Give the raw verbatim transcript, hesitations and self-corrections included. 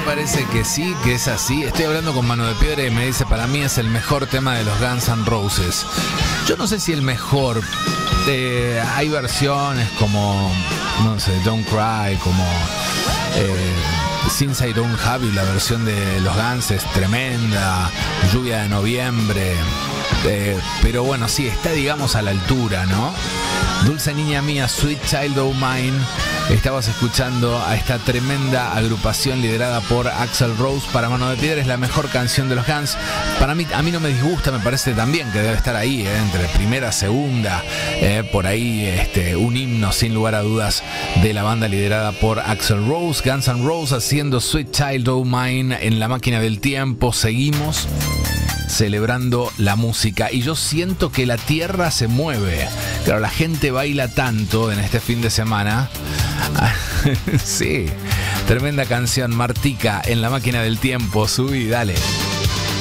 parece que sí, que es así. Estoy hablando con Mano de Piedra y me dice, para mí es el mejor tema de los Guns N' Roses. Yo no sé si el mejor. Eh, hay versiones como, no sé, Don't Cry, como eh, Since I Don't Have You, la versión de los Guns es tremenda. Lluvia de Noviembre. Eh, pero bueno, sí, está digamos a la altura, ¿no? Dulce Niña Mía, Sweet Child O' Mine. Estabas escuchando a esta tremenda agrupación liderada por Axl Rose. Para Mano de Piedra es la mejor canción de los Guns. Para mí, a mí no me disgusta, me parece también que debe estar ahí, eh, entre primera, segunda, eh, por ahí este, un himno sin lugar a dudas de la banda liderada por Axl Rose. Guns N' Roses haciendo Sweet Child O' Mine en la máquina del tiempo. Seguimos celebrando la música y yo siento que la tierra se mueve. Claro, la gente baila tanto en este fin de semana. Sí, tremenda canción, Martica en la máquina del tiempo. Subí, dale.